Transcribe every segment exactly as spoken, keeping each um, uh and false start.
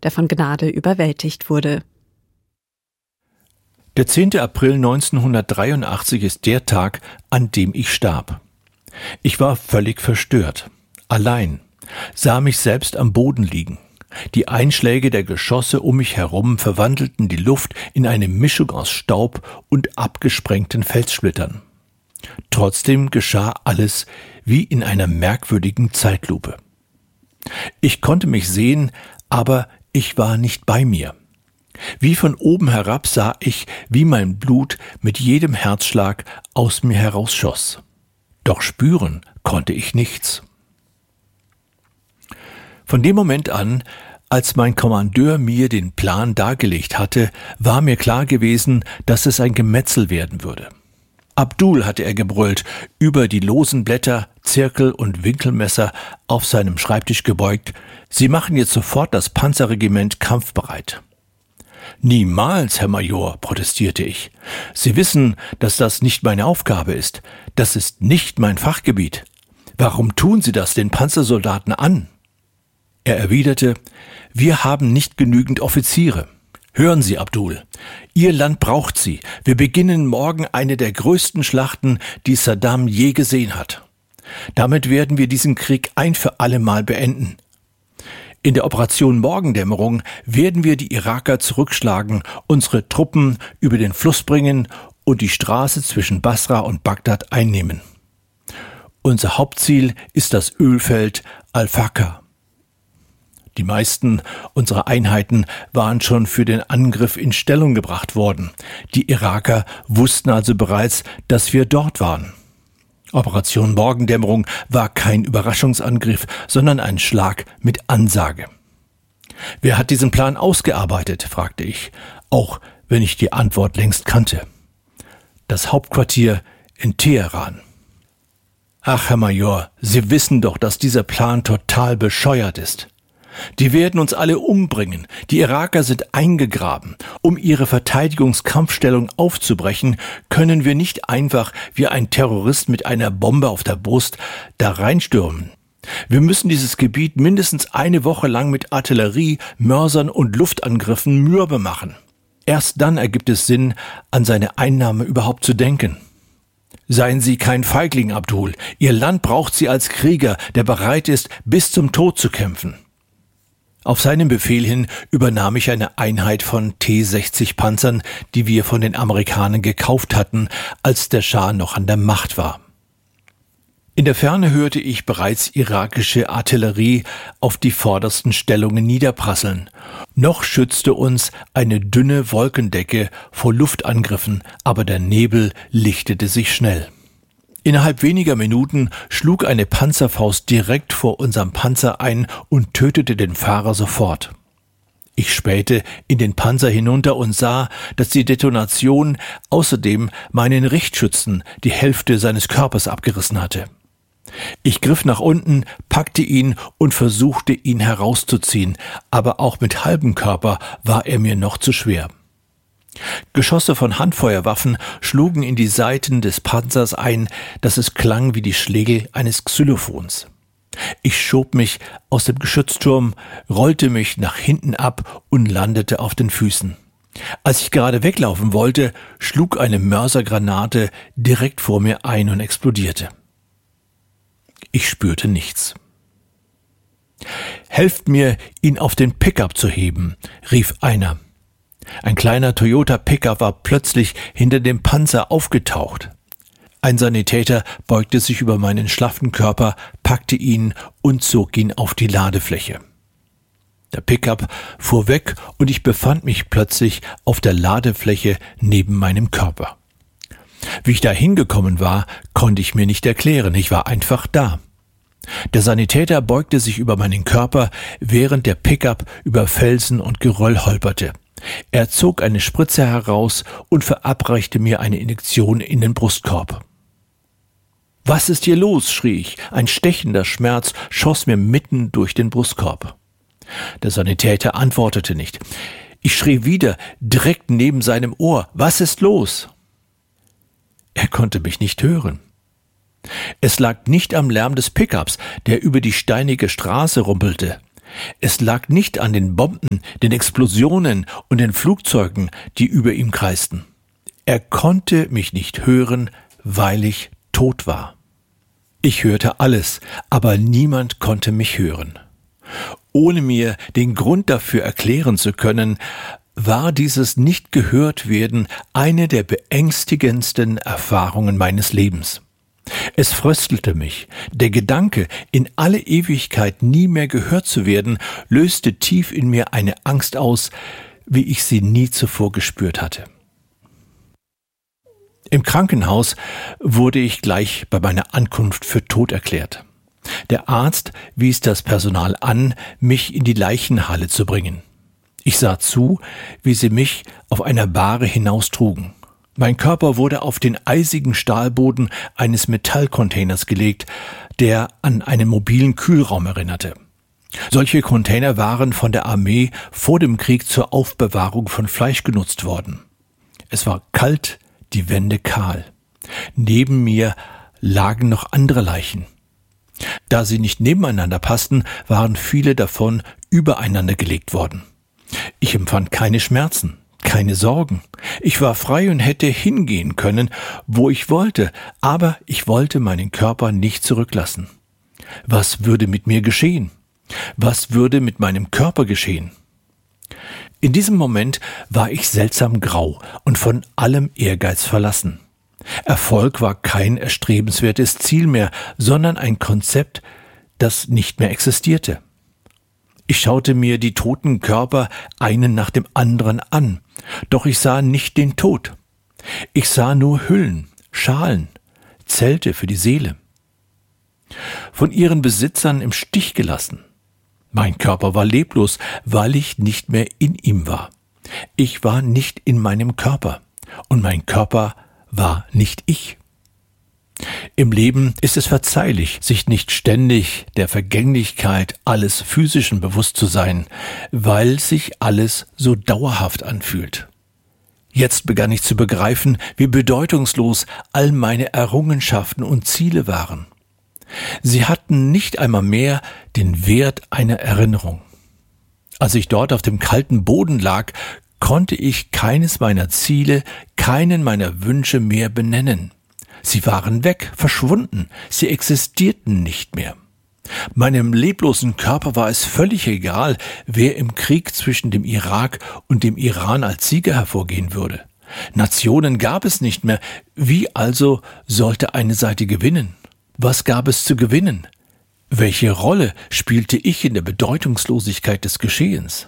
der von Gnade überwältigt wurde. Der zehnte April neunzehnhundertdreiundachtzig ist der Tag, an dem ich starb. Ich war völlig verstört, allein, sah mich selbst am Boden liegen. Die Einschläge der Geschosse um mich herum verwandelten die Luft in eine Mischung aus Staub und abgesprengten Felssplittern. Trotzdem geschah alles wie in einer merkwürdigen Zeitlupe. Ich konnte mich sehen, aber ich war nicht bei mir. Wie von oben herab sah ich, wie mein Blut mit jedem Herzschlag aus mir herausschoss. Doch spüren konnte ich nichts. Von dem Moment an, als mein Kommandeur mir den Plan dargelegt hatte, war mir klar gewesen, dass es ein Gemetzel werden würde. Abdul, hatte er gebrüllt, über die losen Blätter, Zirkel und Winkelmesser auf seinem Schreibtisch gebeugt, Sie machen jetzt sofort das Panzerregiment kampfbereit. Niemals, Herr Major, protestierte ich. Sie wissen, dass das nicht meine Aufgabe ist. Das ist nicht mein Fachgebiet. Warum tun Sie das den Panzersoldaten an? Er erwiderte, wir haben nicht genügend Offiziere. Hören Sie, Abdul, Ihr Land braucht Sie. Wir beginnen morgen eine der größten Schlachten, die Saddam je gesehen hat. Damit werden wir diesen Krieg ein für alle Mal beenden. In der Operation Morgendämmerung werden wir die Iraker zurückschlagen, unsere Truppen über den Fluss bringen und die Straße zwischen Basra und Bagdad einnehmen. Unser Hauptziel ist das Ölfeld Al-Fakka. Die meisten unserer Einheiten waren schon für den Angriff in Stellung gebracht worden. Die Iraker wussten also bereits, dass wir dort waren. Operation Morgendämmerung war kein Überraschungsangriff, sondern ein Schlag mit Ansage. Wer hat diesen Plan ausgearbeitet, fragte ich, auch wenn ich die Antwort längst kannte. Das Hauptquartier in Teheran. Ach, Herr Major, Sie wissen doch, dass dieser Plan total bescheuert ist. Die werden uns alle umbringen. Die Iraker sind eingegraben. Um ihre Verteidigungskampfstellung aufzubrechen, können wir nicht einfach wie ein Terrorist mit einer Bombe auf der Brust da reinstürmen. Wir müssen dieses Gebiet mindestens eine Woche lang mit Artillerie, Mörsern und Luftangriffen mürbe machen. Erst dann ergibt es Sinn, an seine Einnahme überhaupt zu denken. Seien Sie kein Feigling, Abdul. Ihr Land braucht Sie als Krieger, der bereit ist, bis zum Tod zu kämpfen. Auf seinen Befehl hin übernahm ich eine Einheit von T sechzig Panzern, die wir von den Amerikanern gekauft hatten, als der Schah noch an der Macht war. In der Ferne hörte ich bereits irakische Artillerie auf die vordersten Stellungen niederprasseln. Noch schützte uns eine dünne Wolkendecke vor Luftangriffen, aber der Nebel lichtete sich schnell. Innerhalb weniger Minuten schlug eine Panzerfaust direkt vor unserem Panzer ein und tötete den Fahrer sofort. Ich spähte in den Panzer hinunter und sah, dass die Detonation außerdem meinen Richtschützen die Hälfte seines Körpers abgerissen hatte. Ich griff nach unten, packte ihn und versuchte, ihn herauszuziehen, aber auch mit halbem Körper war er mir noch zu schwer. Geschosse von Handfeuerwaffen schlugen in die Saiten des Panzers ein, dass es klang wie die Schläge eines Xylophons. Ich schob mich aus dem Geschützturm, rollte mich nach hinten ab und landete auf den Füßen. Als ich gerade weglaufen wollte, schlug eine Mörsergranate direkt vor mir ein und explodierte. Ich spürte nichts. »Helft mir, ihn auf den Pickup zu heben«, rief einer. Ein kleiner Toyota-Pickup war plötzlich hinter dem Panzer aufgetaucht. Ein Sanitäter beugte sich über meinen schlaffen Körper, packte ihn und zog ihn auf die Ladefläche. Der Pickup fuhr weg und ich befand mich plötzlich auf der Ladefläche neben meinem Körper. Wie ich da hingekommen war, konnte ich mir nicht erklären, ich war einfach da. Der Sanitäter beugte sich über meinen Körper, während der Pickup über Felsen und Geröll holperte. Er zog eine Spritze heraus und verabreichte mir eine Injektion in den Brustkorb. »Was ist hier los?« schrie ich. Ein stechender Schmerz schoss mir mitten durch den Brustkorb. Der Sanitäter antwortete nicht. Ich schrie wieder, direkt neben seinem Ohr. »Was ist los?« Er konnte mich nicht hören. Es lag nicht am Lärm des Pickups, der über die steinige Straße rumpelte. Es lag nicht an den Bomben, den Explosionen und den Flugzeugen, die über ihm kreisten. Er konnte mich nicht hören, weil ich tot war. Ich hörte alles, aber niemand konnte mich hören. Ohne mir den Grund dafür erklären zu können, war dieses Nicht-Gehört-Werden eine der beängstigendsten Erfahrungen meines Lebens. Es fröstelte mich. Der Gedanke, in alle Ewigkeit nie mehr gehört zu werden, löste tief in mir eine Angst aus, wie ich sie nie zuvor gespürt hatte. Im Krankenhaus wurde ich gleich bei meiner Ankunft für tot erklärt. Der Arzt wies das Personal an, mich in die Leichenhalle zu bringen. Ich sah zu, wie sie mich auf einer Bahre hinaustrugen. Mein Körper wurde auf den eisigen Stahlboden eines Metallcontainers gelegt, der an einen mobilen Kühlraum erinnerte. Solche Container waren von der Armee vor dem Krieg zur Aufbewahrung von Fleisch genutzt worden. Es war kalt, die Wände kahl. Neben mir lagen noch andere Leichen. Da sie nicht nebeneinander passten, waren viele davon übereinander gelegt worden. Ich empfand keine Schmerzen, keine Sorgen. Ich war frei und hätte hingehen können, wo ich wollte, aber ich wollte meinen Körper nicht zurücklassen. Was würde mit mir geschehen? Was würde mit meinem Körper geschehen? In diesem Moment war ich seltsam grau und von allem Ehrgeiz verlassen. Erfolg war kein erstrebenswertes Ziel mehr, sondern ein Konzept, das nicht mehr existierte. Ich schaute mir die toten Körper einen nach dem anderen an, doch ich sah nicht den Tod. Ich sah nur Hüllen, Schalen, Zelte für die Seele. Von ihren Besitzern im Stich gelassen. Mein Körper war leblos, weil ich nicht mehr in ihm war. Ich war nicht in meinem Körper und mein Körper war nicht ich. Im Leben ist es verzeihlich, sich nicht ständig der Vergänglichkeit alles Physischen bewusst zu sein, weil sich alles so dauerhaft anfühlt. Jetzt begann ich zu begreifen, wie bedeutungslos all meine Errungenschaften und Ziele waren. Sie hatten nicht einmal mehr den Wert einer Erinnerung. Als ich dort auf dem kalten Boden lag, konnte ich keines meiner Ziele, keinen meiner Wünsche mehr benennen. Sie waren weg, verschwunden, sie existierten nicht mehr. Meinem leblosen Körper war es völlig egal, wer im Krieg zwischen dem Irak und dem Iran als Sieger hervorgehen würde. Nationen gab es nicht mehr, wie also sollte eine Seite gewinnen? Was gab es zu gewinnen? Welche Rolle spielte ich in der Bedeutungslosigkeit des Geschehens?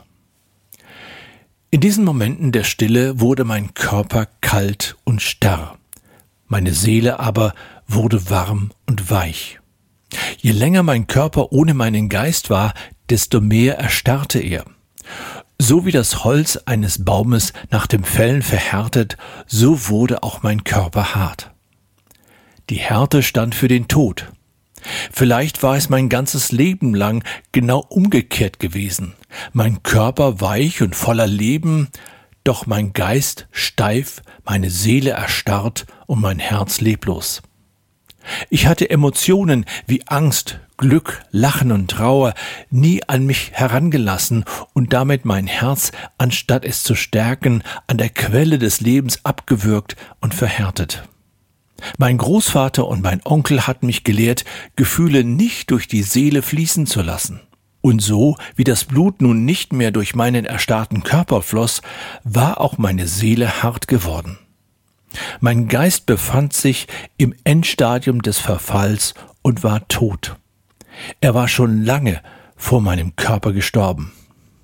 In diesen Momenten der Stille wurde mein Körper kalt und starr. Meine Seele aber wurde warm und weich. Je länger mein Körper ohne meinen Geist war, desto mehr erstarrte er. So wie das Holz eines Baumes nach dem Fällen verhärtet, so wurde auch mein Körper hart. Die Härte stand für den Tod. Vielleicht war es mein ganzes Leben lang genau umgekehrt gewesen. Mein Körper weich und voller Leben, doch mein Geist steif, meine Seele erstarrt und mein Herz leblos. Ich hatte Emotionen wie Angst, Glück, Lachen und Trauer nie an mich herangelassen und damit mein Herz, anstatt es zu stärken, an der Quelle des Lebens abgewürgt und verhärtet. Mein Großvater und mein Onkel hatten mich gelehrt, Gefühle nicht durch die Seele fließen zu lassen. Und so, wie das Blut nun nicht mehr durch meinen erstarrten Körper floss, war auch meine Seele hart geworden. Mein Geist befand sich im Endstadium des Verfalls und war tot. Er war schon lange vor meinem Körper gestorben.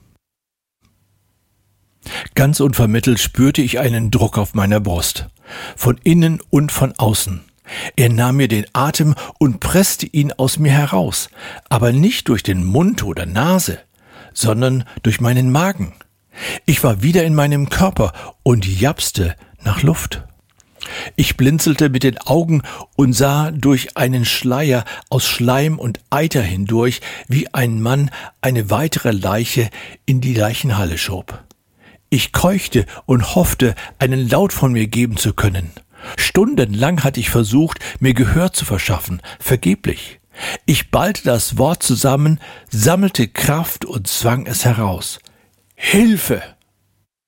Ganz unvermittelt spürte ich einen Druck auf meiner Brust, von innen und von außen. Er nahm mir den Atem und presste ihn aus mir heraus, aber nicht durch den Mund oder Nase, sondern durch meinen Magen. Ich war wieder in meinem Körper und japste nach Luft. Ich blinzelte mit den Augen und sah durch einen Schleier aus Schleim und Eiter hindurch, wie ein Mann eine weitere Leiche in die Leichenhalle schob. Ich keuchte und hoffte, einen Laut von mir geben zu können. Stundenlang hatte ich versucht, mir Gehör zu verschaffen, vergeblich. Ich ballte das Wort zusammen, sammelte Kraft und zwang es heraus. Hilfe!